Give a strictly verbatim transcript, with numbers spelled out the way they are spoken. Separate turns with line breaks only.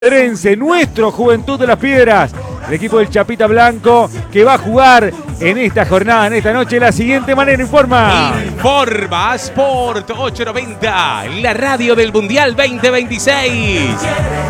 Pedrense, nuestro Juventud de las Piedras, el equipo del Chapita Blanco que va a jugar en esta jornada, en esta noche, de la siguiente manera. Informa.
Informa Sport ochocientos noventa, la radio del Mundial veinte veintiséis.